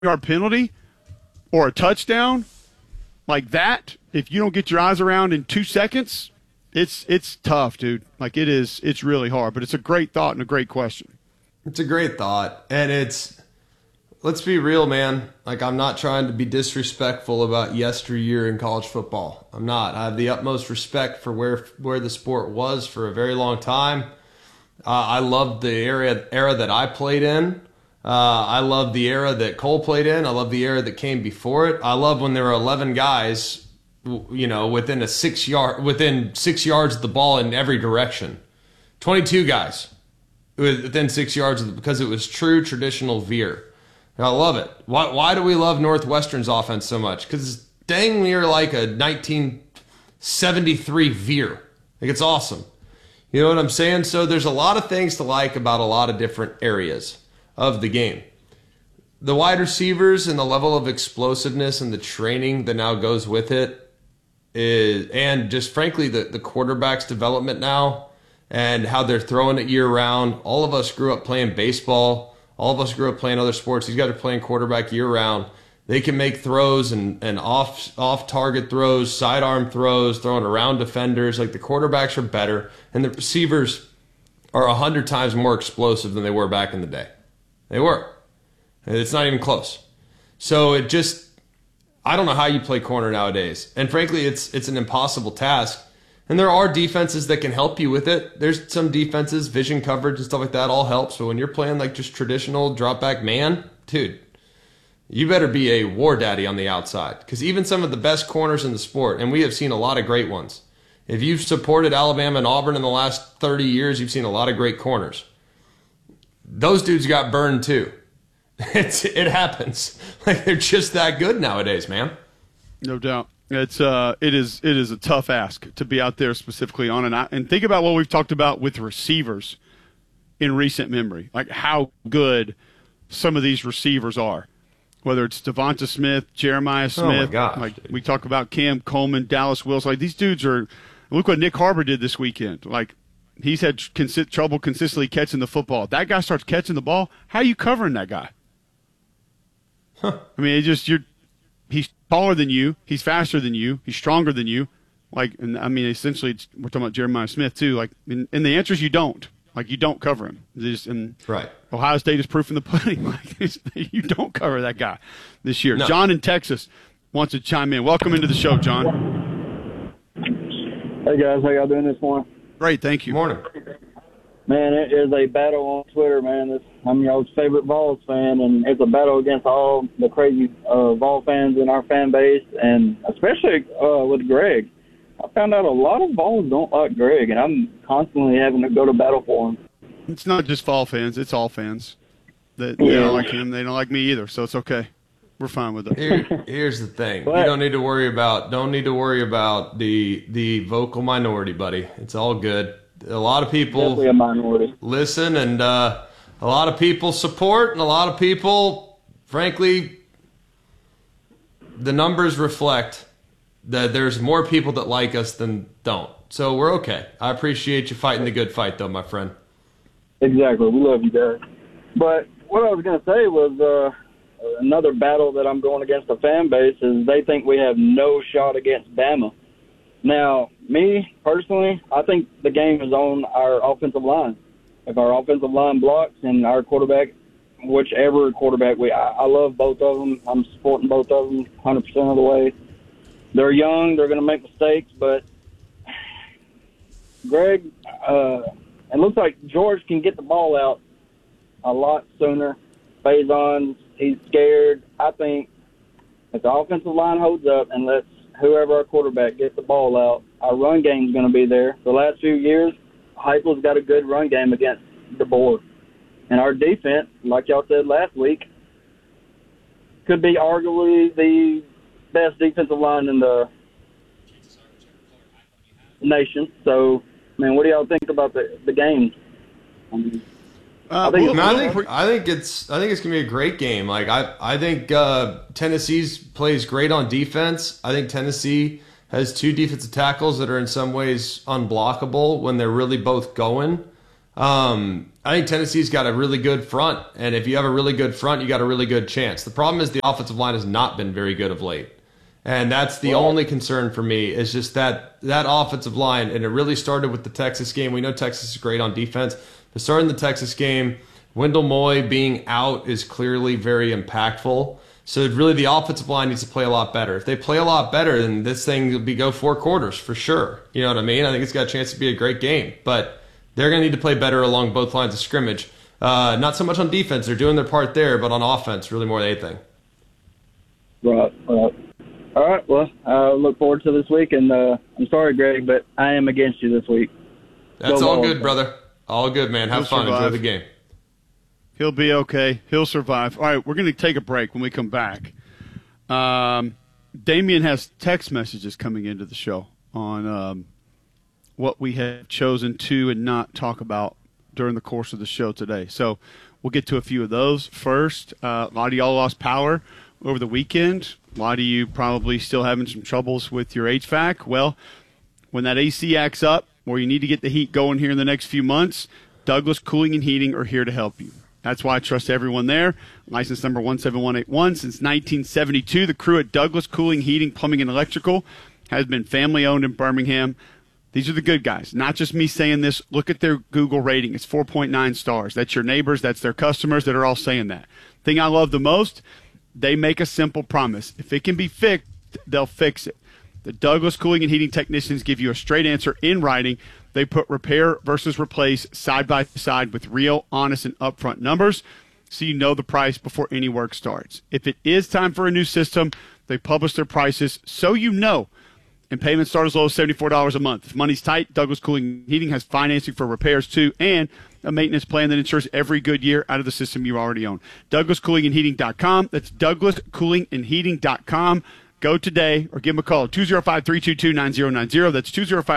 yard penalty or a touchdown like that, if you don't get your eyes around in 2 seconds, it's tough, dude. Like it's really hard. But it's a great thought and a great question. It's a great thought, and let's be real, man. Like, I'm not trying to be disrespectful about yesteryear in college football. I'm not. I have the utmost respect for where the sport was for a very long time. I loved the era that I played in. I love the era that Cole played in. I love the era that came before it. I love when there were 11 guys, within 6 yards of the ball in every direction. 22 guys within 6 yards because it was true traditional veer. I love it. Why do we love Northwestern's offense so much? Because it's dang near like a 1973 veer. Like, it's awesome. You know what I'm saying? So there's a lot of things to like about a lot of different areas of the game. The wide receivers and the level of explosiveness and the training that now goes with it and just frankly the quarterback's development now and how they're throwing it year round. All of us grew up playing baseball. All of us grew up playing other sports. These guys are playing quarterback year round. They can make throws and off target throws, sidearm throws, throwing around defenders. Like, the quarterbacks are better, and the receivers are 100 times more explosive than they were back in the day. They were. It's not even close. So I don't know how you play corner nowadays. And frankly, it's an impossible task. And there are defenses that can help you with it. There's some defenses, vision coverage and stuff like that all helps. But when you're playing like just traditional drop back man, dude, you better be a war daddy on the outside. Because even some of the best corners in the sport, and we have seen a lot of great ones. If you've supported Alabama and Auburn in the last 30 years, you've seen a lot of great corners. Those dudes got burned too. It happens. Like, they're just that good nowadays, man. No doubt. It is a tough ask to be out there specifically on and think about what we've talked about with receivers in recent memory, like how good some of these receivers are. Whether it's Devonta Smith, Jeremiah Smith, oh my gosh, like dude. We talk about Cam Coleman, Dallas Wilson. Like, these dudes are. Look what Nick Harbor did this weekend. Like, he's had trouble consistently catching the football. If that guy starts catching the ball, how are you covering that guy? Huh. I mean, he's taller than you, he's faster than you, he's stronger than you. Like, and I mean, essentially, we're talking about Jeremiah Smith too. Like, and the answer is you don't. Like, you don't cover him. Right. Ohio State is proof in the pudding. Like, you don't cover that guy this year. No. John in Texas wants to chime in. Welcome into the show, John. Hey guys, how y'all doing this morning? Great, thank you. Morning. Man, it is a battle on Twitter, man. I'm y'all's favorite Vols fan, and it's a battle against all the crazy Vol fans in our fan base, and especially with Greg. I found out a lot of Vols don't like Greg, and I'm constantly having to go to battle for him. It's not just Vol fans; it's all fans. They don't like him. They don't like me either. So it's okay. We're fine with it. Here's the thing: But, you don't need to worry about the vocal minority, buddy. It's all good. A lot of people definitely a minority. listen, and a lot of people support, and a lot of people, frankly, the numbers reflect that there's more people that like us than don't. So we're okay. I appreciate you fighting the good fight, though, my friend. Exactly. We love you guys. But what I was going to say was another battle that I'm going against the fan base is they think we have no shot against Bama. Now, me, personally, I think the game is on our offensive line. If our offensive line blocks and our quarterback, whichever quarterback I love both of them. I'm supporting both of them 100% of the way. They're young. They're going to make mistakes, but Greg, it looks like George can get the ball out a lot sooner. Faison, he's scared. I think if the offensive line holds up and lets whoever our quarterback gets the ball out, our run game's going to be there. The last few years, Heupel's got a good run game against the board. And our defense, like y'all said last week, could be arguably the best defensive line in the nation. So, man, what do y'all think about the game? I think it's gonna be a great game. Like I think Tennessee plays great on defense. I think Tennessee has two defensive tackles that are in some ways unblockable when they're really both going. I think Tennessee's got a really good front, and if you have a really good front, you got a really good chance. The problem is the offensive line has not been very good of late, and that's the only concern for me is just that offensive line, and it really started with the Texas game. We know Texas is great on defense, but starting the Texas game, Wendell Moy being out is clearly very impactful. So really the offensive line needs to play a lot better. If they play a lot better, then this thing will go 4 quarters for sure. You know what I mean? I think it's got a chance to be a great game, but they're going to need to play better along both lines of scrimmage. Not so much on defense. They're doing their part there, but on offense, really more than anything. Right. All right. Well, I look forward to this week, and I'm sorry, Greg, but I am against you this week. That's all good, brother. All good, man. Have fun. Enjoy the game. He'll be okay. He'll survive. All right, we're going to take a break. When we come back, Damian has text messages coming into the show on what we have chosen to and not talk about during the course of the show today. So we'll get to a few of those first. A lot of y'all lost power over the weekend. A lot of you probably still having some troubles with your HVAC. Well, when that AC acts up or you need to get the heat going here in the next few months, Douglas Cooling and Heating are here to help you. That's why I trust everyone there. License number 17181. Since 1972, the crew at Douglas Cooling, Heating, Plumbing, and Electrical has been family-owned in Birmingham. These are the good guys. Not just me saying this. Look at their Google rating. It's 4.9 stars. That's your neighbors. That's their customers that are all saying that. Thing I love the most, they make a simple promise. If it can be fixed, they'll fix it. The Douglas Cooling and Heating technicians give you a straight answer in writing. They put repair versus replace side by side with real, honest, and upfront numbers so you know the price before any work starts. If it is time for a new system, they publish their prices so you know. And payments start as low as $74 a month. If money's tight, Douglas Cooling and Heating has financing for repairs too and a maintenance plan that ensures every good year out of the system you already own. DouglasCoolingandHeating.com. That's DouglasCoolingandHeating.com. Go today or give them a call, 205-322-9090. That's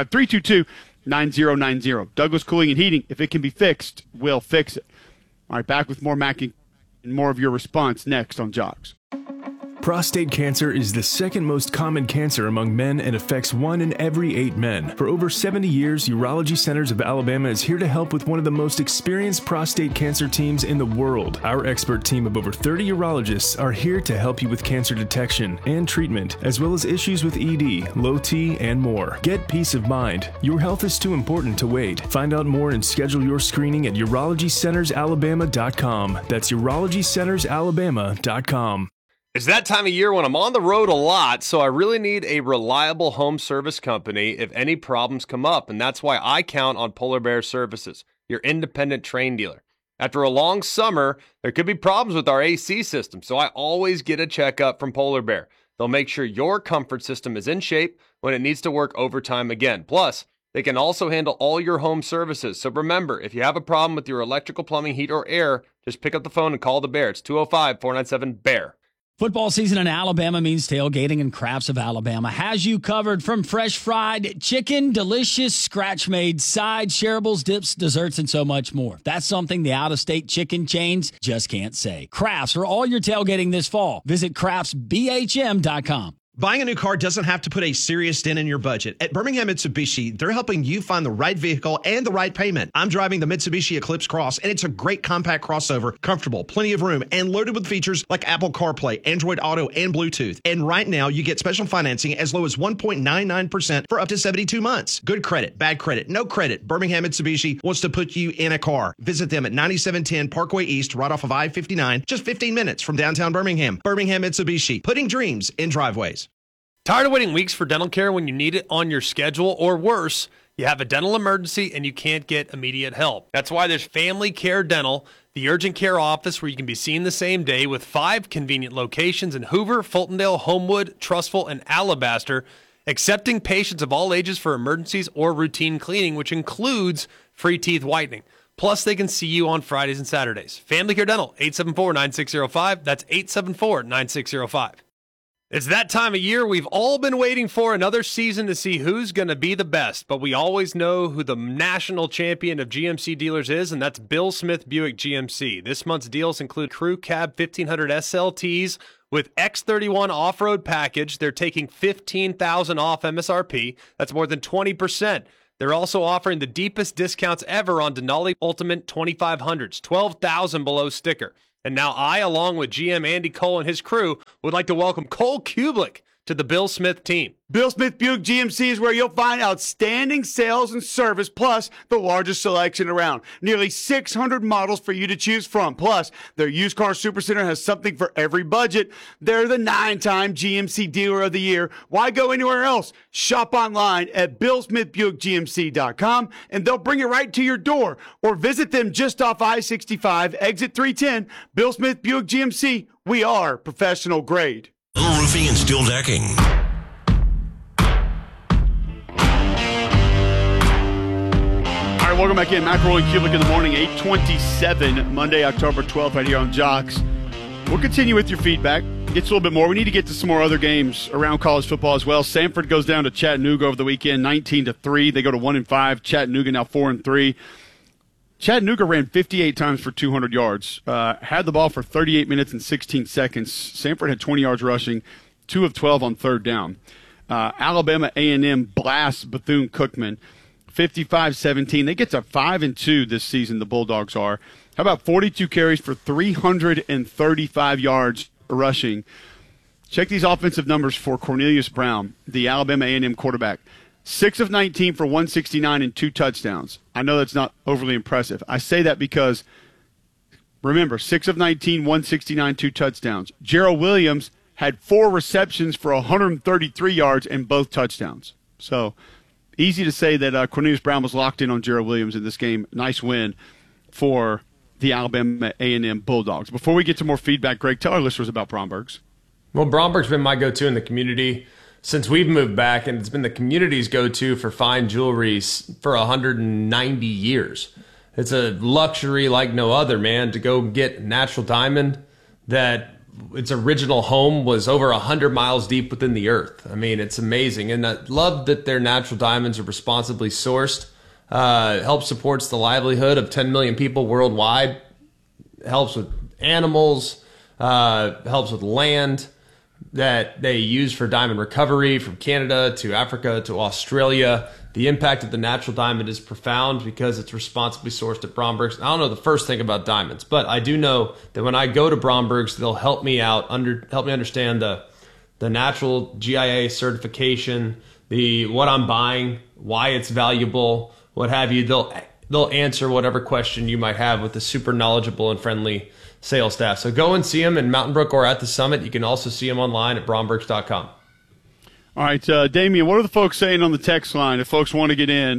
205-322-9090. Douglas Cooling and Heating, if it can be fixed, we'll fix it. All right, back with more Mackey and more of your response next on Jocks. Prostate cancer is the second most common cancer among men and affects 1 in every 8 men. For over 70 years, Urology Centers of Alabama is here to help with one of the most experienced prostate cancer teams in the world. Our expert team of over 30 urologists are here to help you with cancer detection and treatment, as well as issues with ED, low T, and more. Get peace of mind. Your health is too important to wait. Find out more and schedule your screening at UrologyCentersAlabama.com. That's UrologyCentersAlabama.com. It's that time of year when I'm on the road a lot, so I really need a reliable home service company if any problems come up, and that's why I count on Polar Bear Services, your independent Trane dealer. After a long summer, there could be problems with our AC system, so I always get a checkup from Polar Bear. They'll make sure your comfort system is in shape when it needs to work overtime again. Plus, they can also handle all your home services. So remember, if you have a problem with your electrical, plumbing, heat, or air, just pick up the phone and call the Bear. It's 205-497-BEAR. Football season in Alabama means tailgating, and Crafts of Alabama has you covered. From fresh fried chicken, delicious scratch-made sides, shareables, dips, desserts, and so much more. That's something the out-of-state chicken chains just can't say. Crafts for all your tailgating this fall. Visit craftsbhm.com. Buying a new car doesn't have to put a serious dent in your budget. At Birmingham Mitsubishi, they're helping you find the right vehicle and the right payment. I'm driving the Mitsubishi Eclipse Cross, and it's a great compact crossover, comfortable, plenty of room, and loaded with features like Apple CarPlay, Android Auto, and Bluetooth. And right now, you get special financing as low as 1.99% for up to 72 months. Good credit, bad credit, no credit. Birmingham Mitsubishi wants to put you in a car. Visit them at 9710 Parkway East, right off of I-59, just 15 minutes from downtown Birmingham. Birmingham Mitsubishi, putting dreams in driveways. Tired of waiting weeks for dental care when you need it on your schedule, or worse, you have a dental emergency and you can't get immediate help? That's why there's Family Care Dental, the urgent care office where you can be seen the same day, with 5 convenient locations in Hoover, Fultondale, Homewood, Trussville, and Alabaster, accepting patients of all ages for emergencies or routine cleaning, which includes free teeth whitening. Plus, they can see you on Fridays and Saturdays. Family Care Dental, 874-9605. That's 874-9605. It's that time of year. We've all been waiting for another season to see who's going to be the best, but we always know who the national champion of GMC dealers is, and that's Bill Smith Buick GMC. This month's deals include Crew Cab 1500 SLTs with X31 off-road package. They're taking $15,000 off MSRP. That's more than 20%. They're also offering the deepest discounts ever on Denali Ultimate 2500s, 12,000 below sticker. And now I, along with GM Andy Cole and his crew, would like to welcome Cole Kublik to the Bill Smith team. Bill Smith Buick GMC is where you'll find outstanding sales and service, plus the largest selection around. Nearly 600 models for you to choose from. Plus, their used car supercenter has something for every budget. They're the 9-time GMC Dealer of the Year. Why go anywhere else? Shop online at BillSmithBuickGMC.com, and they'll bring it right to your door. Or visit them just off I-65, exit 310. Bill Smith Buick GMC. We are professional grade. Roofing and steel decking. All right, welcome back in. McElroy and Kublik in the morning, 8:27, Monday, October 12th, right here on Jocks. We'll continue with your feedback. Gets a little bit more. We need to get to some more other games around college football as well. Samford goes down to Chattanooga over the weekend, 19-3. They go to 1-5. Chattanooga now 4-3. Chattanooga ran 58 times for 200 yards, had the ball for 38 minutes and 16 seconds. Samford had 20 yards rushing, 2 of 12 on third down. Alabama A&M blasts Bethune-Cookman, 55-17. They get to 5-2 this season, the Bulldogs are. How about 42 carries for 335 yards rushing? Check these offensive numbers for Cornelius Brown, the Alabama A&M quarterback. 6 of 19 for 169 and 2 touchdowns. I know that's not overly impressive. I say that because, remember, 6 of 19, 169, 2 touchdowns. Gerald Williams had 4 receptions for 133 yards and both touchdowns. So, easy to say that Cornelius Brown was locked in on Gerald Williams in this game. Nice win for the Alabama A&M Bulldogs. Before we get to more feedback, Greg, tell our listeners about Bromberg's. Well, Bromberg's been my go-to in the community since we've moved back, and it's been the community's go-to for fine jewelry for 190 years. It's a luxury like no other, man, to go get natural diamond that its original home was over 100 miles deep within the earth. I mean, it's amazing. And I love that their natural diamonds are responsibly sourced. Helps supports the livelihood of 10 million people worldwide. Helps with animals. Helps with land that they use for diamond recovery from Canada to Africa to Australia. The impact of the natural diamond is profound because it's responsibly sourced at Bromberg's. I don't know the first thing about diamonds, but I do know that when I go to Bromberg's, they'll help me out, help me understand the natural GIA certification, what I'm buying, why it's valuable, what have you. They'll answer whatever question you might have with a super knowledgeable and friendly sales staff. So go and see them in Mountain Brook or at the Summit. You can also see them online at brombergs.com. All right, Damian, what are the folks saying on the text line if folks want to get in?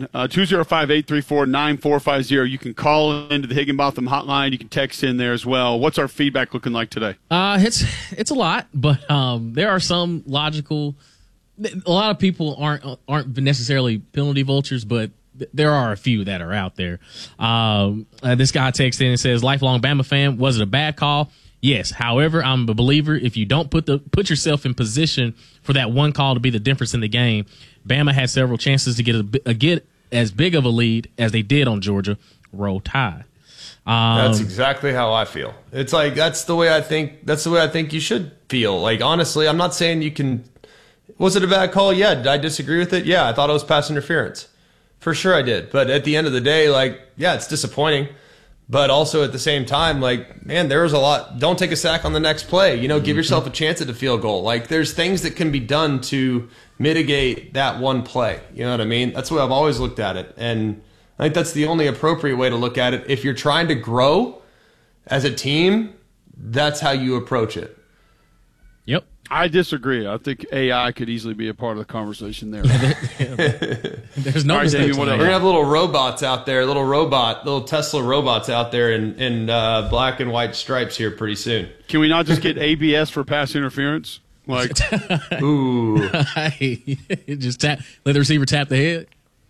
205-834-9450. You can call into the Higginbotham hotline. You can text in there as well. What's our feedback looking like today? It's a lot, but there are some logical. A lot of people aren't necessarily penalty vultures, but there are a few that are out there. This guy texts in and says, lifelong Bama fan, was it a bad call? Yes. However, I'm a believer if you don't put yourself in position for that one call to be the difference in the game. Bama had several chances to get as big of a lead as they did on Georgia. Roll Tide. That's exactly how I feel. It's like that's the way I think you should feel. Like, honestly, I'm not saying you can. Was it a bad call? Yeah. Did I disagree with it? Yeah. I thought it was pass interference. For sure I did. But at the end of the day, like, yeah, it's disappointing. But also at the same time, like, man, there was a lot. Don't take a sack on the next play. Give yourself a chance at a field goal. Like, there's things that can be done to mitigate that one play. You know what I mean? That's the way I've always looked at it. And I think that's the only appropriate way to look at it. If you're trying to grow as a team, that's how you approach it. Yep. I disagree. I think AI could easily be a part of the conversation there. There's no mistakes. We're going to have little robots out there, little Tesla robots out there in black and white stripes here pretty soon. Can we not just get ABS for pass interference? Like, ooh. Just let the receiver tap the head.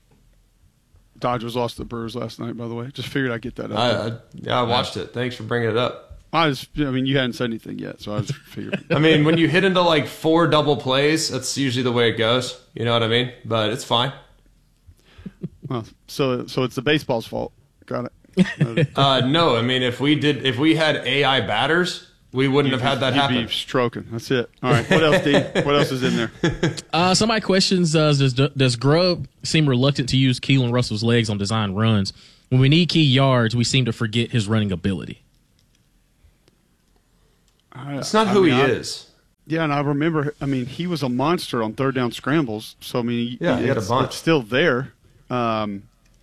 Dodgers lost the Brewers last night, by the way. Just figured I'd get that out. I watched it. Thanks for bringing it up. You hadn't said anything yet, so I just figured. When you hit into like 4 double plays, that's usually the way it goes. You know what I mean? But it's fine. Well, so it's the baseball's fault. Got it. No, if we had AI batters, we wouldn't have had that happen. You'd be stroking. That's it. All right. What else, D? What else is in there? Somebody questions, does Grubb seem reluctant to use Keelan Russell's legs on design runs? When we need key yards, we seem to forget his running ability. It's not who he is. Yeah, and I remember, he was a monster on third down scrambles. So, he had a bunch. It's still there. I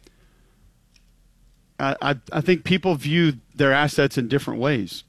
think people view their assets in different ways.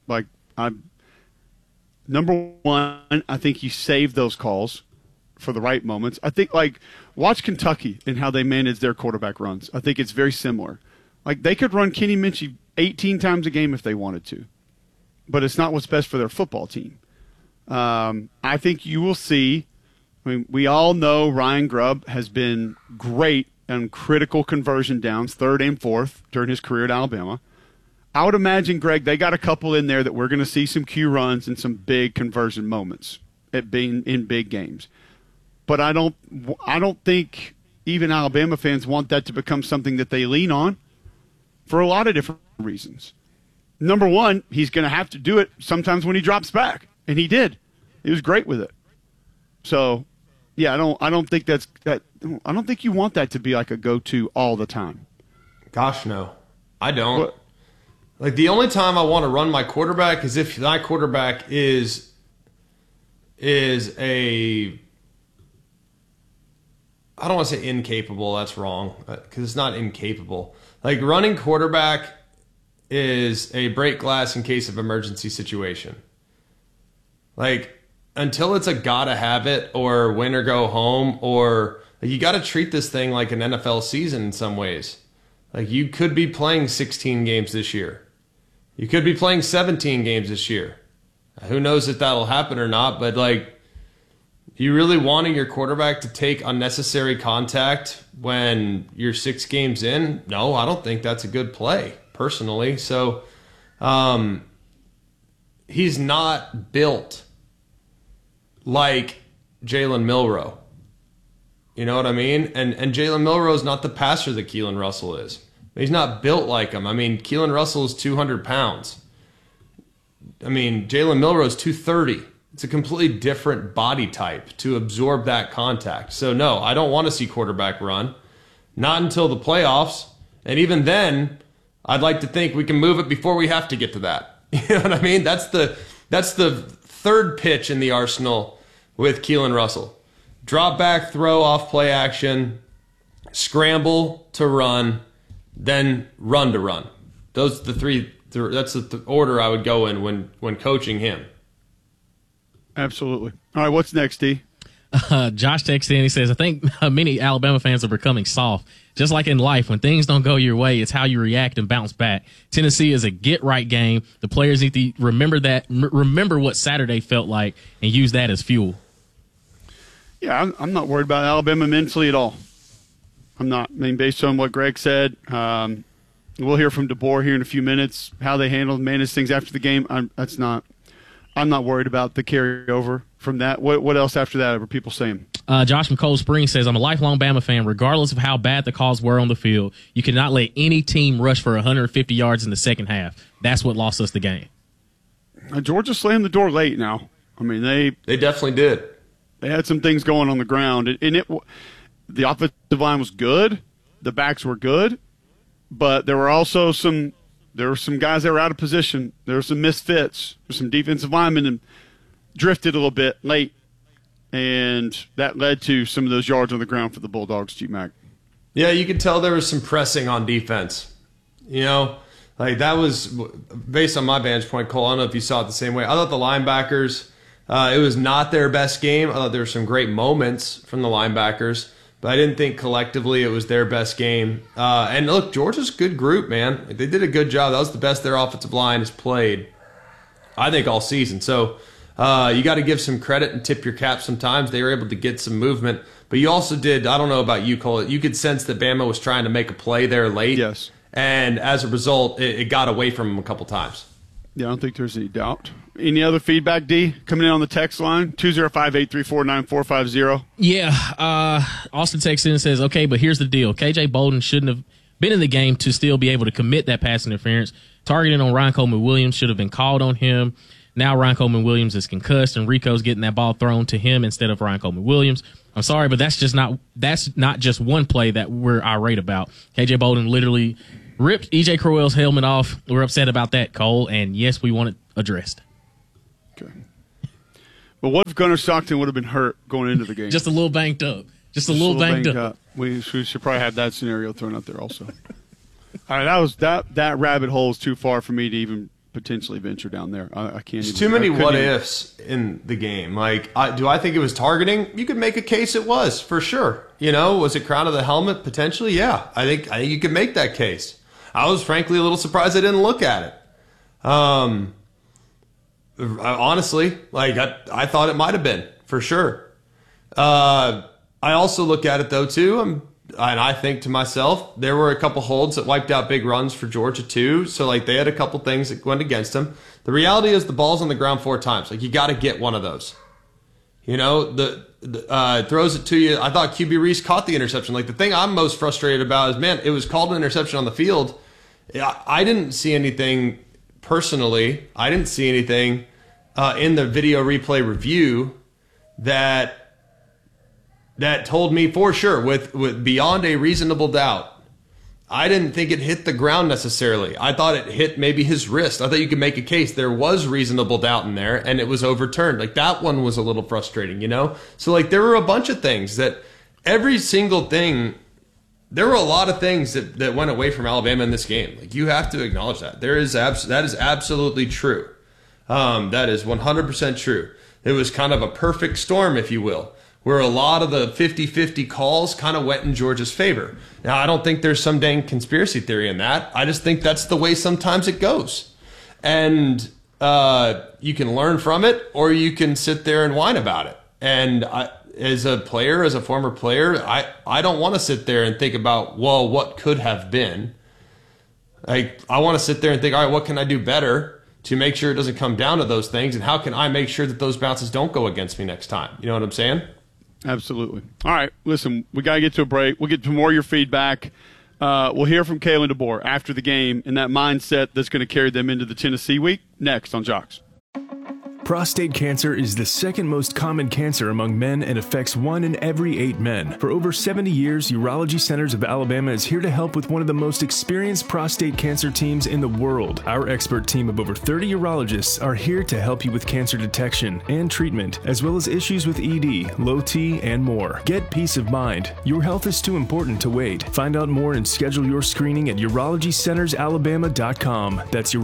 Number one, I think you save those calls for the right moments. I think, watch Kentucky and how they manage their quarterback runs. I think it's very similar. They could run Kenny Minchey 18 times a game if they wanted to, but it's not what's best for their football team. I think you will see, we all know Ryan Grubb has been great on critical conversion downs, 3rd and 4th, during his career at Alabama. I would imagine, Greg, they got a couple in there that we're going to see some Q runs and some big conversion moments in big games. But I don't think even Alabama fans want that to become something that they lean on for a lot of different reasons. Number one, he's going to have to do it sometimes when he drops back, and he did. He was great with it. So, yeah, I don't think that's that. I don't think you want that to be like a go-to all the time. Gosh, no, I don't. The only time I want to run my quarterback is if my quarterback is a, I don't want to say incapable. That's wrong, because it's not incapable. Running quarterback is a break glass in case of emergency situation. Until it's a gotta have it or win or go home, or you got to treat this thing like an NFL season in some ways. You could be playing 16 games this year. You could be playing 17 games this year. Who knows if that'll happen or not, but you really wanting your quarterback to take unnecessary contact when you're 6 games in? No, I don't think that's a good play, personally. So he's not built like Jalen Milroe. You know what I mean? And Jalen Milroe is not the passer that Keelan Russell is. He's not built like him. Keelan Russell is 200 pounds. Jalen Milroe is 230. It's a completely different body type to absorb that contact. So, no, I don't want to see quarterback run. Not until the playoffs. And even then, I'd like to think we can move it before we have to get to that. You know what I mean? That's the third pitch in the arsenal with Keelan Russell. Drop back, throw, off play action, scramble to run, then run to run. Those are the three. That's the order I would go in when coaching him. Absolutely. All right, what's next, D? Josh texts in. He says, I think many Alabama fans are becoming soft. Just like in life, when things don't go your way, it's how you react and bounce back. Tennessee is a get-right game. The players need to remember what Saturday felt like and use that as fuel. Yeah, I'm not worried about Alabama mentally at all. I'm not. Based on what Greg said, we'll hear from DeBoer here in a few minutes, how they manage things after the game. I'm not worried about the carryover from that. What else after that are people saying? Josh from Cold Springs says, I'm a lifelong Bama fan. Regardless of how bad the calls were on the field, you cannot let any team rush for 150 yards in the second half. That's what lost us the game. Georgia slammed the door late now. They definitely did. They had some things going on the ground. The offensive line was good. The backs were good. But there were also some guys that were out of position. There were some misfits. There were some defensive linemen that drifted a little bit late. And that led to some of those yards on the ground for the Bulldogs, G-Mac. Yeah, you could tell there was some pressing on defense. That was, based on my vantage point, Cole, I don't know if you saw it the same way. I thought the linebackers, it was not their best game. I thought there were some great moments from the linebackers. But I didn't think collectively it was their best game. And look, Georgia's a good group, man. They did a good job. That was the best their offensive line has played, I think, all season. So you got to give some credit and tip your cap sometimes. They were able to get some movement. But you also did, I don't know about you, Cole, you could sense that Bama was trying to make a play there late. Yes. And as a result, it got away from them a couple times. Yeah, I don't think there's any doubt. Any other feedback, D, coming in on the text line? 205-834-9450. Yeah. Austin texts in and says, okay, but here's the deal. KJ Bolden shouldn't have been in the game to still be able to commit that pass interference. Targeting on Ryan Coleman Williams should have been called on him. Now Ryan Coleman Williams is concussed, and Rico's getting that ball thrown to him instead of Ryan Coleman Williams. I'm sorry, but that's not just one play that we're irate about. KJ Bolden literally ripped EJ Crowell's helmet off. We're upset about that, Cole, and yes, we want it addressed. Okay. But what if Gunnar Stockton would have been hurt going into the game? Just a little banged up. Just a little banged up. We should probably have that scenario thrown out there also. All right, that rabbit hole is too far for me to even potentially venture down there. I can't. There's too many what ifs in the game. Like, do I think it was targeting? You could make a case it was, for sure. Was it crown of the helmet potentially? Yeah, I think you could make that case. I was frankly a little surprised I didn't look at it. Honestly, I thought it might have been, for sure. I also look at it though too, and I think to myself, there were a couple holds that wiped out big runs for Georgia too. So they had a couple things that went against them. The reality is the ball's on the ground 4 times. You got to get one of those. Throws it to you. I thought QB Reese caught the interception. The thing I'm most frustrated about is, man, it was called an interception on the field. I didn't see anything personally. I didn't see anything in the video replay review that told me for sure with beyond a reasonable doubt. I didn't think it hit the ground necessarily. I thought it hit maybe his wrist. I thought you could make a case there was reasonable doubt in there and it was overturned. That one was a little frustrating, So there were a bunch of things that every single thing, there were a lot of things that went away from Alabama in this game. You have to acknowledge that. That is absolutely true. That is 100% true. It was kind of a perfect storm, if you will, where a lot of the 50-50 calls kind of went in Georgia's favor. Now, I don't think there's some dang conspiracy theory in that. I just think that's the way sometimes it goes. And you can learn from it, or you can sit there and whine about it. And as a former player, I don't want to sit there and think about, well, what could have been. I want to sit there and think, all right, what can I do better to make sure it doesn't come down to those things, and how can I make sure that those bounces don't go against me next time? You know what I'm saying? Absolutely. All right, listen, we got to get to a break. We'll get to more of your feedback. We'll hear from Kalen DeBoer after the game and that mindset that's going to carry them into the Tennessee week next on Jocks. Prostate cancer is the second most common cancer among men and affects 1 in every 8 men. For over 70 years, Urology Centers of Alabama is here to help with one of the most experienced prostate cancer teams in the world. Our expert team of over 30 urologists are here to help you with cancer detection and treatment, as well as issues with ED, low T, and more. Get peace of mind. Your health is too important to wait. Find out more and schedule your screening at UrologyCentersAlabama.com. That's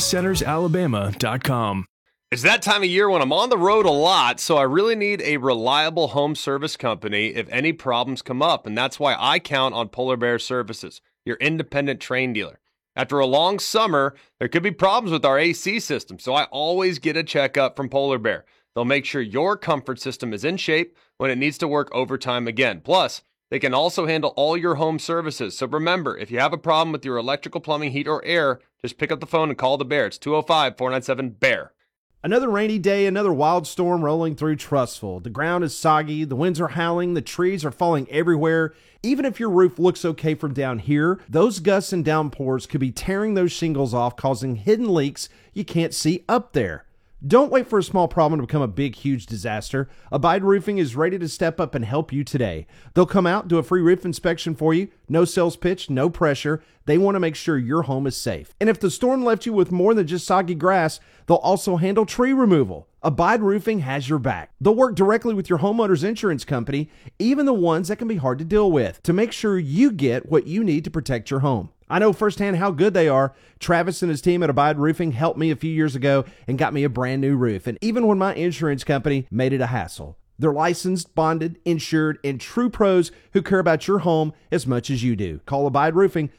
UrologyCentersAlabama.com. It's that time of year when I'm on the road a lot, so I really need a reliable home service company if any problems come up, and that's why I count on Polar Bear Services, your independent Trane dealer. After a long summer, there could be problems with our AC system, so I always get a checkup from Polar Bear. They'll make sure your comfort system is in shape when it needs to work overtime again. Plus, they can also handle all your home services. So remember, if you have a problem with your electrical, plumbing, heat, or air, just pick up the phone and call the Bear. It's 205-497-BEAR. Another rainy day, another wild storm rolling through Trussville. The ground is soggy, the winds are howling, the trees are falling everywhere. Even if your roof looks okay from down here, those gusts and downpours could be tearing those shingles off, causing hidden leaks you can't see up there. Don't wait for a small problem to become a big, huge disaster. Abide Roofing is ready to step up and help you today. They'll come out, do a free roof inspection for you. No sales pitch, no pressure. They want to make sure your home is safe. And if the storm left you with more than just soggy grass, they'll also handle tree removal. Abide Roofing has your back. They'll work directly with your homeowner's insurance company, even the ones that can be hard to deal with, to make sure you get what you need to protect your home. I know firsthand how good they are. Travis and his team at Abide Roofing helped me a few years ago and got me a brand new roof. And even when my insurance company made it a hassle, they're licensed, bonded, insured, and true pros who care about your home as much as you do. Call Abide Roofing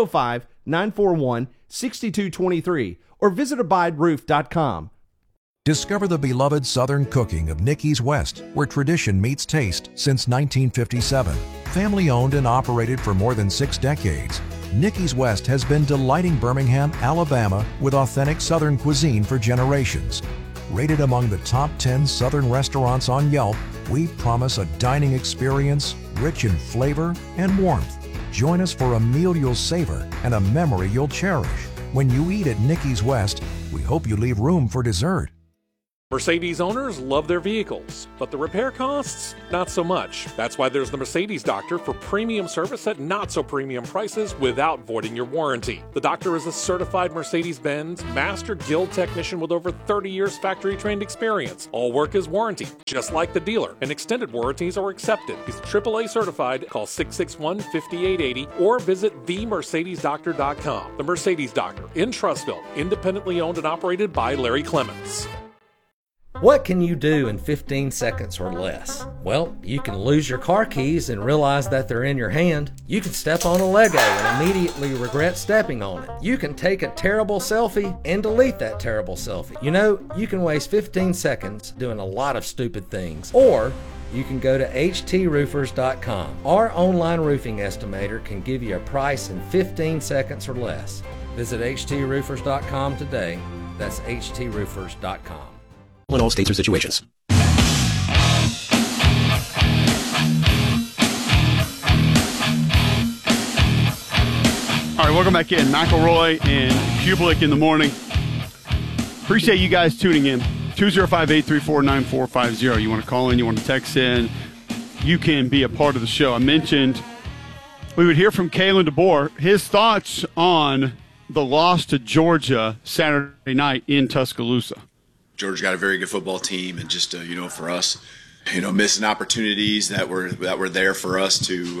205-941-6223 or visit abideroof.com. Discover the beloved Southern cooking of Nicky's West, where tradition meets taste since 1957. Family owned and operated for more than 6 decades. Nicky's West has been delighting Birmingham, Alabama with authentic Southern cuisine for generations. Rated among the top 10 Southern restaurants on Yelp, we promise a dining experience rich in flavor and warmth. Join us for a meal you'll savor and a memory you'll cherish. When you eat at Nicky's West, we hope you leave room for dessert. Mercedes owners love their vehicles, but the repair costs, not so much. That's why there's the Mercedes Doctor for premium service at not so premium prices without voiding your warranty. The Doctor is a certified Mercedes-Benz Master Guild technician with over 30 years factory-trained experience. All work is warranty, just like the dealer, and extended warranties are accepted. He's AAA certified. Call 661-5880 or visit themercedesdoctor.com. The Mercedes Doctor in Trussville, independently owned and operated by Larry Clements. What can you do in 15 seconds or less? Well, you can lose your car keys and realize that they're in your hand. You can step on a Lego and immediately regret stepping on it. You can take a terrible selfie and delete that terrible selfie. You know, you can waste 15 seconds doing a lot of stupid things. Or you can go to HTRoofers.com. Our online roofing estimator can give you a price in 15 seconds or less. Visit HTRoofers.com today. That's HTRoofers.com. In all states or situations. All right, welcome back in. McElroy and Kublik in the morning. Appreciate you guys tuning in. 205-834-9450. You want to call in, you want to text in, you can be a part of the show. I mentioned we would hear from Kalen DeBoer, his thoughts on the loss to Georgia Saturday night in Tuscaloosa. Georgia got a very good football team, and just for us, missing opportunities that were there for us to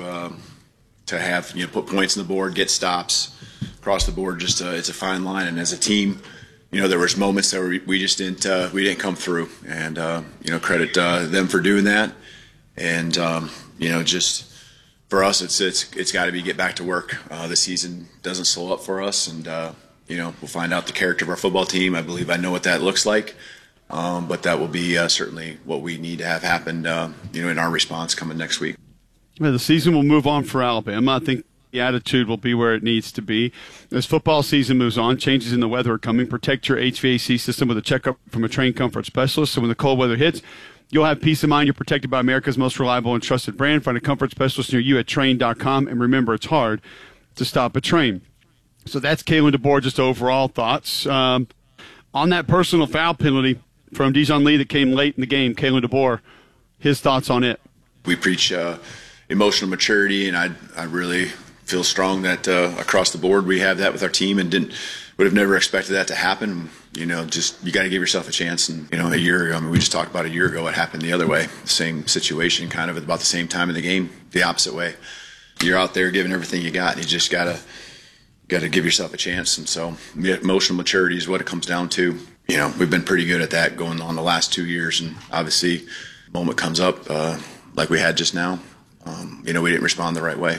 have put points on the board, get stops across the board. Just it's a fine line, and as a team, there was moments that we just didn't come through, and credit them for doing that, and just for us, it's got to be get back to work. The season doesn't slow up for us, and we'll find out the character of our football team. I believe I know what that looks like, but that will be certainly what we need to have happen, in our response coming next week. Yeah, the season will move on for Alabama. I think the attitude will be where it needs to be. As football season moves on, changes in the weather are coming. Protect your HVAC system with a checkup from a trained comfort specialist. So when the cold weather hits, you'll have peace of mind. You're protected by America's most reliable and trusted brand. Find a comfort specialist near you at Trane.com. And remember, it's hard to stop a train. So that's Kalen DeBoer, just overall thoughts. On that personal foul penalty from Dijon Lee that came late in the game, Kalen DeBoer, his thoughts on it. We preach emotional maturity, and I really feel strong that across the board we have that with our team, and would have never expected that to happen. Just you got to give yourself a chance. And a year ago, we just talked about a year ago what happened the other way, the same situation, kind of at about the same time in the game, the opposite way. You're out there giving everything you got, and you just got to give yourself a chance. And so emotional maturity is what it comes down to. We've been pretty good at that going on the last 2 years, and obviously the moment comes up like we had just now, we didn't respond the right way.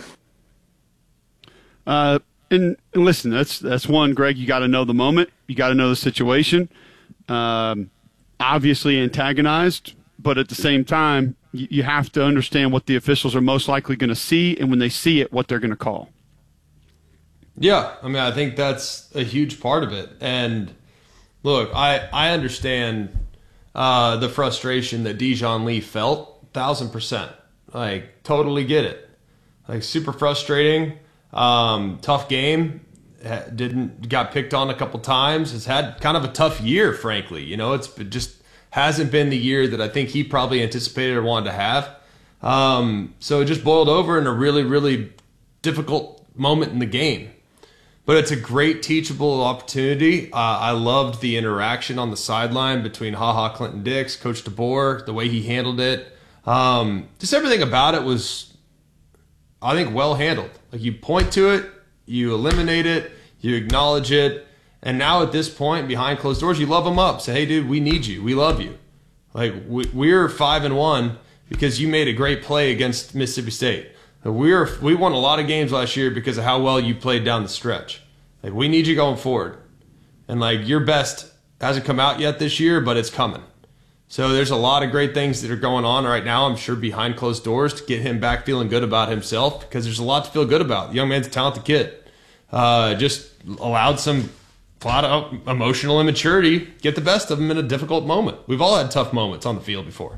And listen, that's one, Greg. You got to know the moment. You got to know the situation. Obviously antagonized, but at the same time, you have to understand what the officials are most likely going to see, and when they see it, what they're going to call. Yeah, I think that's a huge part of it. And look, I understand the frustration that Dijon Lee felt, 1,000%. Totally get it. Super frustrating. Tough game. Got picked on a couple times. Has had kind of a tough year, frankly. It's just hasn't been the year that I think he probably anticipated or wanted to have. So it just boiled over in a really, really difficult moment in the game. But it's a great teachable opportunity. I loved the interaction on the sideline between Clinton Dix, Coach DeBoer, the way he handled it. Just everything about it was, I think, well handled. You point to it, you eliminate it, you acknowledge it, and now at this point, behind closed doors, you love them up. Say, hey, dude, we need you. We love you. We're 5-1 because you made a great play against Mississippi State. We won a lot of games last year because of how well you played down the stretch. We need you going forward. And your best hasn't come out yet this year, but it's coming. So there's a lot of great things that are going on right now, I'm sure, behind closed doors to get him back feeling good about himself, because there's a lot to feel good about. The young man's a talented kid. Just allowed some flat out emotional immaturity get the best of him in a difficult moment. We've all had tough moments on the field before.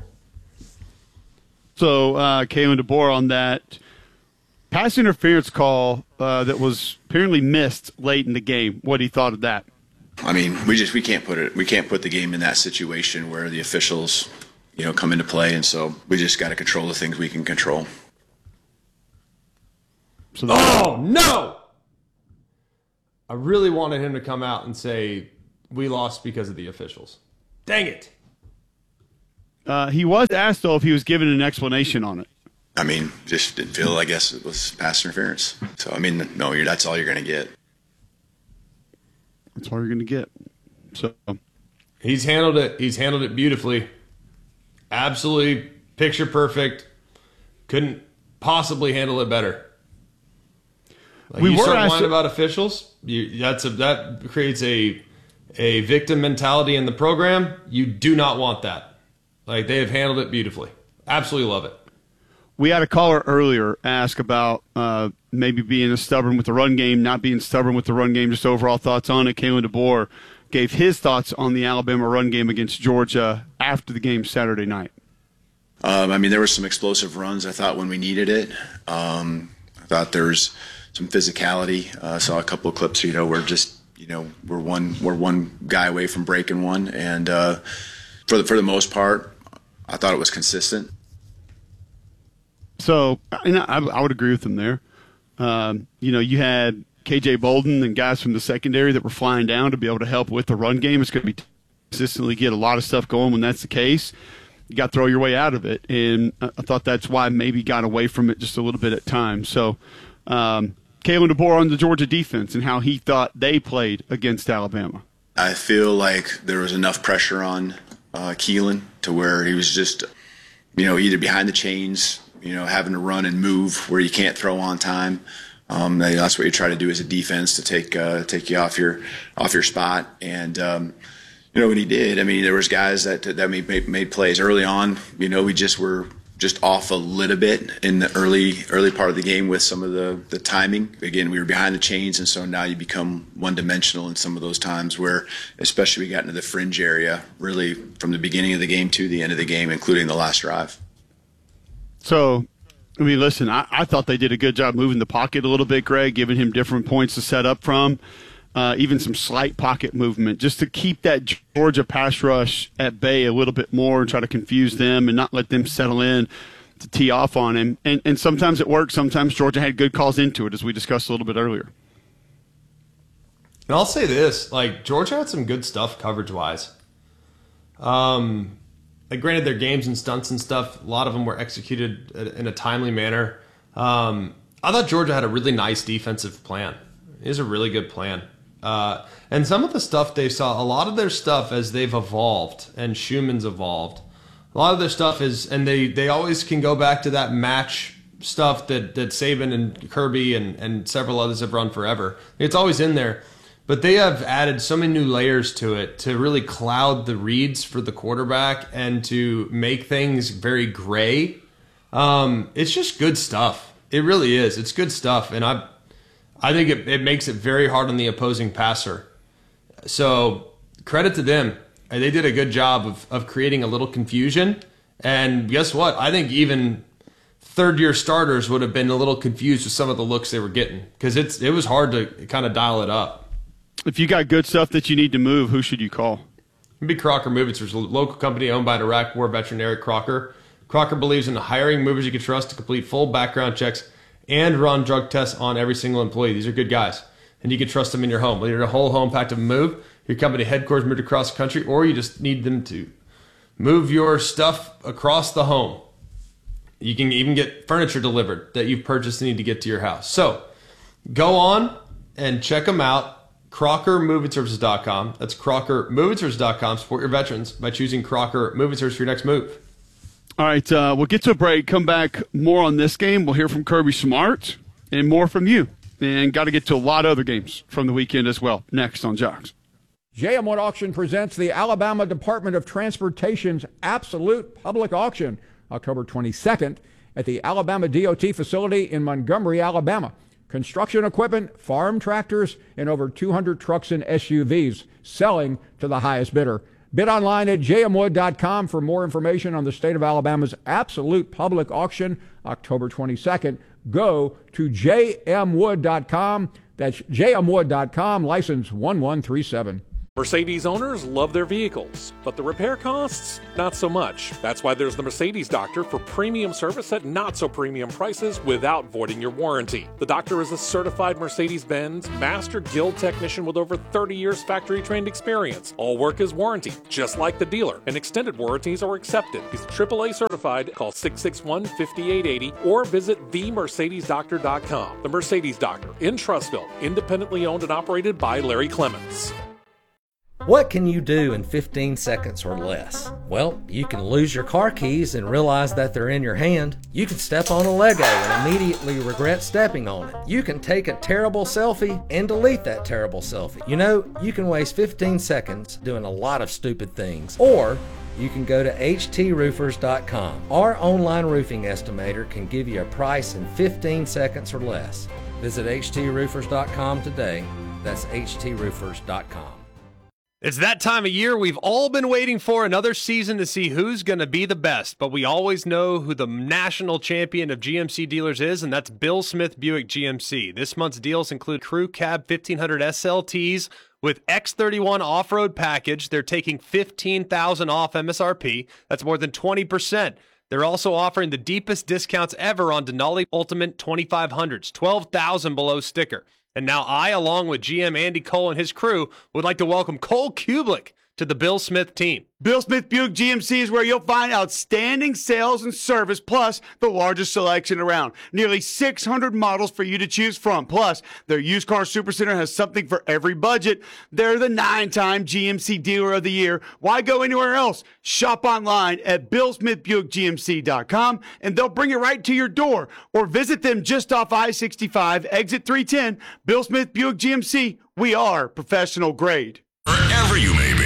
So Kalen DeBoer on that pass interference call that was apparently missed late in the game, what he thought of that. I mean, we can't put the game in that situation where the officials, come into play, and so we just got to control the things we can control. Oh no! I really wanted him to come out and say we lost because of the officials. Dang it! He was asked though if he was given an explanation on it. I mean, just didn't feel. I guess it was pass interference. So I mean, no, that's all you're going to get. That's all you're going to get. So he's handled it. He's handled it beautifully. Absolutely picture perfect. Couldn't possibly handle it better. Like you start whining about officials, that creates a victim mentality in the program. You do not want that. Like, they have handled it beautifully. Absolutely love it. We had a caller earlier ask about maybe being stubborn with the run game, not being stubborn with the run game, just overall thoughts on it. Kalen DeBoer gave his thoughts on the Alabama run game against Georgia after the game Saturday night. I mean, there were some explosive runs, I thought, when we needed it. I thought there was some physicality. I saw a couple of clips, where just, we're one guy away from breaking one. And for the most part, I thought it was consistent. So, I would agree with him there. You had KJ Bolden and guys from the secondary that were flying down to be able to help with the run game. It's going to be consistently get a lot of stuff going when that's the case. You got to throw your way out of it. And I thought that's why maybe got away from it just a little bit at times. So, Kalen DeBoer on the Georgia defense and how he thought they played against Alabama. I feel like there was enough pressure on Keelan to where he was just, either behind the chains, having to run and move where you can't throw on time. That's what you try to do as a defense to take you off your spot. And when he did, I mean, there was guys that made plays early on. We just were just off a little bit in the early part of the game with some of the timing. Again, we were behind the chains, and so now you become one-dimensional in some of those times where, especially we got into the fringe area, really from the beginning of the game to the end of the game, including the last drive. So, I mean, listen, I thought they did a good job moving the pocket a little bit, Greg, giving him different points to set up from, even some slight pocket movement, just to keep that Georgia pass rush at bay a little bit more and try to confuse them and not let them settle in to tee off on him. And sometimes it worked. Sometimes Georgia had good calls into it, as we discussed a little bit earlier. And I'll say this, Georgia had some good stuff coverage-wise. Granted, their games and stunts and stuff, a lot of them were executed in a timely manner. I thought Georgia had a really nice defensive plan. It was a really good plan. And some of the stuff they saw, a lot of their stuff as they've evolved and Schumann's evolved, a lot of their stuff is, and they always can go back to that match stuff that Saban and Kirby and several others have run forever. It's always in there. But they have added so many new layers to it to really cloud the reads for the quarterback and to make things very gray. It's just good stuff. It really is. It's good stuff. And I think it makes it very hard on the opposing passer. So credit to them. They did a good job of creating a little confusion. And guess what? I think even third-year starters would have been a little confused with some of the looks they were getting because it was hard to kind of dial it up. If you got good stuff that you need to move, who should you call? It'd be Crocker Movers. There's a local company owned by an Iraq War veteran, Eric Crocker. Crocker believes in hiring movers you can trust to complete full background checks and run drug tests on every single employee. These are good guys, and you can trust them in your home. Whether you're a whole home packed of move, your company headquarters moved across the country, or you just need them to move your stuff across the home. You can even get furniture delivered that you've purchased and need to get to your house. So go on and check them out. CrockerMovingServices.com. That's CrockerMovingServices.com. Support your veterans by choosing Crocker Moving Service for your next move. All right, we'll get to a break. Come back more on this game. We'll hear from Kirby Smart and more from you. And got to get to a lot of other games from the weekend as well. Next on Jocks. JM Wood Auction presents the Alabama Department of Transportation's Absolute Public Auction, October 22nd at the Alabama DOT facility in Montgomery, Alabama. Construction equipment, farm tractors, and over 200 trucks and SUVs selling to the highest bidder. Bid online at jmwood.com for more information on the state of Alabama's Absolute Public Auction, October 22nd. Go to jmwood.com. That's jmwood.com, license 1137. Mercedes owners love their vehicles, but the repair costs, not so much. That's why there's the Mercedes Doctor for premium service at not so premium prices without voiding your warranty. The Doctor is a certified Mercedes-Benz Master Guild technician with over 30 years factory trained experience. All work is warranted, just like the dealer, and extended warranties are accepted. He's AAA certified. Call 661-5880 or visit themercedesdoctor.com. The Mercedes Doctor in Trussville, independently owned and operated by Larry Clements. What can you do in 15 seconds or less? Well, you can lose your car keys and realize that they're in your hand. You can step on a Lego and immediately regret stepping on it. You can take a terrible selfie and delete that terrible selfie. You know, you can waste 15 seconds doing a lot of stupid things. Or you can go to HTRoofers.com. Our online roofing estimator can give you a price in 15 seconds or less. Visit HTRoofers.com today. That's HTRoofers.com. It's that time of year we've all been waiting for, another season to see who's going to be the best. But we always know who the national champion of GMC dealers is, and that's Bill Smith Buick GMC. This month's deals include Crew Cab 1500 SLTs with X31 off-road package. They're taking $15,000 off MSRP. That's more than 20%. They're also offering the deepest discounts ever on Denali Ultimate 2500s, $12,000 below sticker. And now I, along with GM Andy Cole and his crew, would like to welcome Cole Kublik to the Bill Smith team. Bill Smith Buick GMC is where you'll find outstanding sales and service, plus the largest selection around. Nearly 600 models for you to choose from. Plus, their used car supercenter has something for every budget. They're the 9-time GMC Dealer of the Year. Why go anywhere else? Shop online at BillSmithBuickGMC.com, and they'll bring it right to your door. Or visit them just off I-65, exit 310. Bill Smith Buick GMC, we are professional grade. Wherever you may be.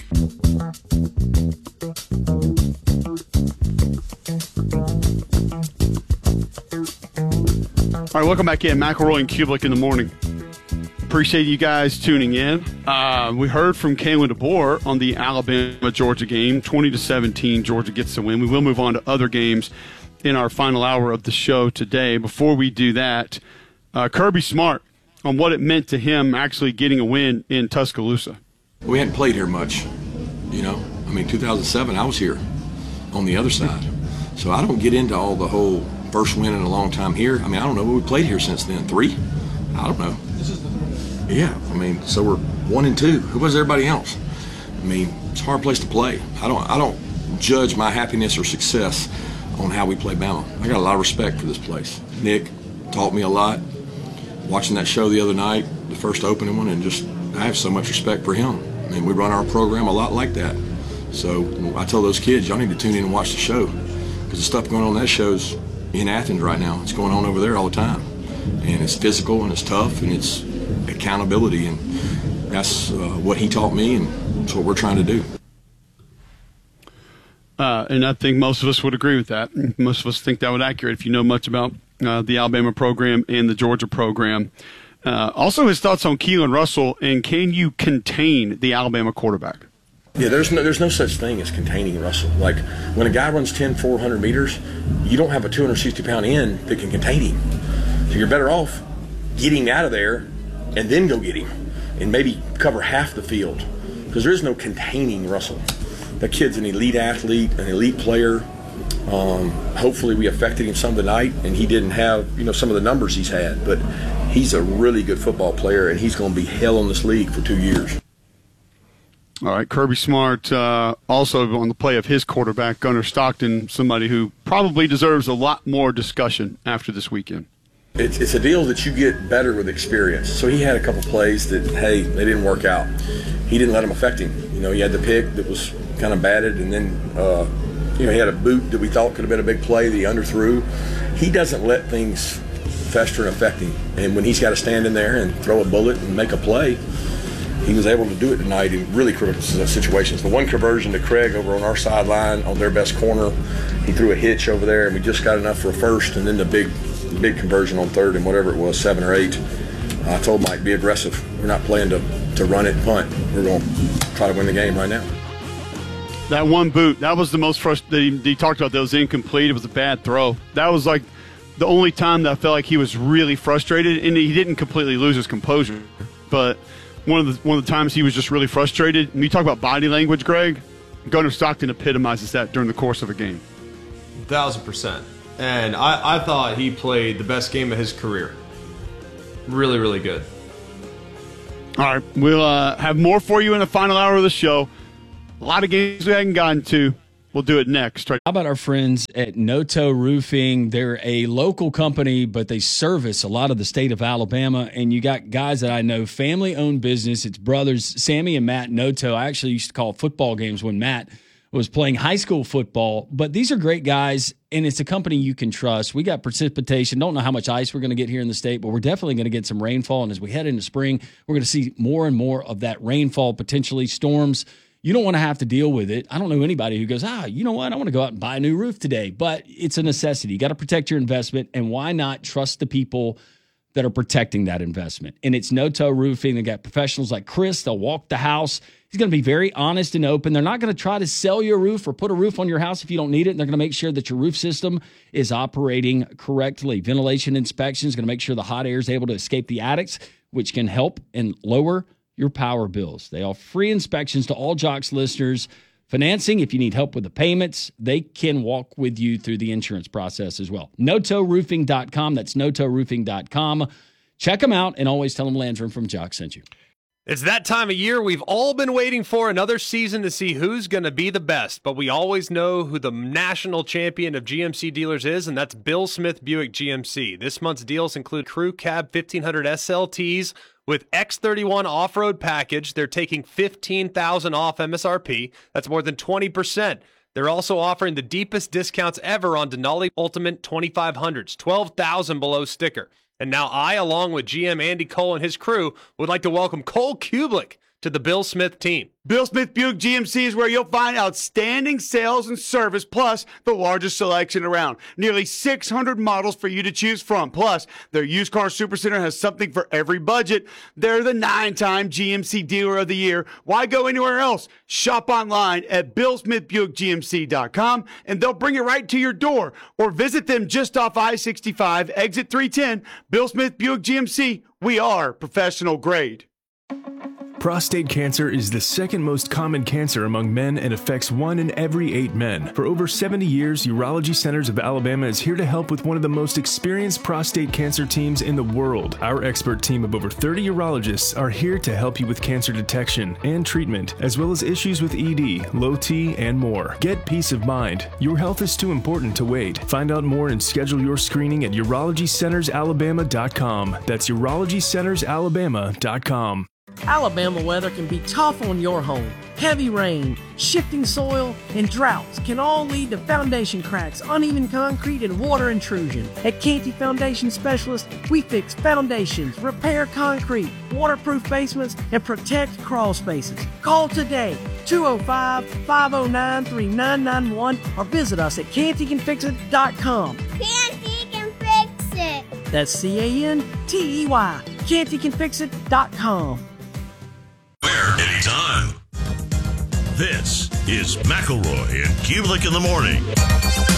All right, welcome back in. McElroy and Kublik in the morning. Appreciate you guys tuning in. We heard from Kalen DeBoer on the Alabama-Georgia game. 20-17, Georgia gets the win. We will move on to other games in our final hour of the show today. Before we do that, Kirby Smart on what it meant to him actually getting a win in Tuscaloosa. We hadn't played here much, you know. I mean, 2007, I was here on the other side. So I don't get into all the whole first win in a long time here. I mean, I don't know what we played here since then. 3? I don't know. Yeah, I mean, so we're 1-2. Who was everybody else? I mean, it's a hard place to play. I don't judge my happiness or success on how we play Bama. I got a lot of respect for this place. Nick taught me a lot. Watching that show the other night, the first opening one, and just I have so much respect for him. I mean, we run our program a lot like that. So I tell those kids, y'all need to tune in and watch the show, because the stuff going on in that show's in Athens right now. It's going on over there all the time. And it's physical, and it's tough, and it's accountability. And that's what he taught me, and that's what we're trying to do. And I think most of us would agree with that. Most of us think that would be accurate if you know much about the Alabama program and the Georgia program. Also, his thoughts on Keelan Russell, and can you contain the Alabama quarterback? Yeah, there's no such thing as containing Russell. Like, when a guy runs 400 meters, you don't have a 260-pound end that can contain him. So you're better off getting out of there and then go get him and maybe cover half the field, because there is no containing Russell. That kid's an elite athlete, an elite player. Hopefully we affected him some tonight, and he didn't have, some of the numbers he's had, but he's a really good football player, and he's going to be hell in this league for 2 years. All right, Kirby Smart also on the play of his quarterback, Gunnar Stockton, somebody who probably deserves a lot more discussion after this weekend. It's a deal that you get better with experience. So he had a couple plays that, hey, they didn't work out. He didn't let them affect him. He had the pick that was kind of batted, and then he had a boot that we thought could have been a big play that he underthrew. He doesn't let things fester and affect him. And when he's got to stand in there and throw a bullet and make a play, he was able to do it tonight in really critical situations. The one conversion to Craig over on our sideline on their best corner, he threw a hitch over there, and we just got enough for a first, and then the big conversion on third and whatever it was, 7 or 8. I told Mike, be aggressive. We're not playing to run it and punt. We're going to try to win the game right now. That one boot, that was the most frustrating. He talked about that was incomplete. It was a bad throw. That was like the only time that I felt like he was really frustrated, and he didn't completely lose his composure. But one of the times he was just really frustrated. When you talk about body language, Greg, Gunnar Stockton epitomizes that during the course of a game. 1,000%. And I thought he played the best game of his career. Really, really good. All right, we'll have more for you in the final hour of the show. A lot of games we haven't gotten to. We'll do it next. How about our friends at Noto Roofing? They're a local company, but they service a lot of the state of Alabama. And you got guys that I know, family-owned business. It's brothers, Sammy and Matt Noto. I actually used to call football games when Matt was playing high school football. But these are great guys, and it's a company you can trust. We got precipitation. Don't know how much ice we're going to get here in the state, but we're definitely going to get some rainfall. And as we head into spring, we're going to see more and more of that rainfall, potentially storms. You don't want to have to deal with it. I don't know anybody who goes, you know what? I want to go out and buy a new roof today. But it's a necessity. You got to protect your investment. And why not trust the people that are protecting that investment? And it's Noto Roofing. They got professionals like Chris. They'll walk the house. He's going to be very honest and open. They're not going to try to sell you a roof or put a roof on your house if you don't need it. And they're going to make sure that your roof system is operating correctly. Ventilation inspection is going to make sure the hot air is able to escape the attics, which can help and lower your power bills. They offer free inspections to all Jocks listeners. Financing, if you need help with the payments, they can walk with you through the insurance process as well. NotoRoofing.com. That's NotoRoofing.com. Check them out and always tell them Landrum from Jocks sent you. It's that time of year we've all been waiting for, another season to see who's going to be the best. But we always know who the national champion of GMC dealers is, and that's Bill Smith Buick GMC. This month's deals include Crew Cab 1500 SLTs with X31 off-road package. They're taking $15,000 off MSRP. That's more than 20%. They're also offering the deepest discounts ever on Denali Ultimate 2500s, $12,000 below sticker. And now I, along with GM Andy Cole and his crew, would like to welcome Cole Kublik to the Bill Smith team. Bill Smith Buick GMC is where you'll find outstanding sales and service, plus the largest selection around. Nearly 600 models for you to choose from. Plus, their used car supercenter has something for every budget. They're the 9-time GMC Dealer of the Year. Why go anywhere else? Shop online at BillSmithBuickGMC.com, and they'll bring it right to your door. Or visit them just off I-65, exit 310. Bill Smith Buick GMC. We are professional grade. Prostate cancer is the second most common cancer among men and affects 1 in every 8 men. For over 70 years, Urology Centers of Alabama is here to help with one of the most experienced prostate cancer teams in the world. Our expert team of over 30 urologists are here to help you with cancer detection and treatment, as well as issues with ED, low T, and more. Get peace of mind. Your health is too important to wait. Find out more and schedule your screening at UrologyCentersAlabama.com. That's UrologyCentersAlabama.com. Alabama weather can be tough on your home. Heavy rain, shifting soil, and droughts can all lead to foundation cracks, uneven concrete, and water intrusion. At Canty Foundation Specialists, we fix foundations, repair concrete, waterproof basements, and protect crawl spaces. Call today, 205-509-3991, or visit us at CantyCanFixIt.com. Canty can fix it. That's CANTEY, CantyCanFixIt.com. Where? Anytime. This is McElroy and Kublik in the morning.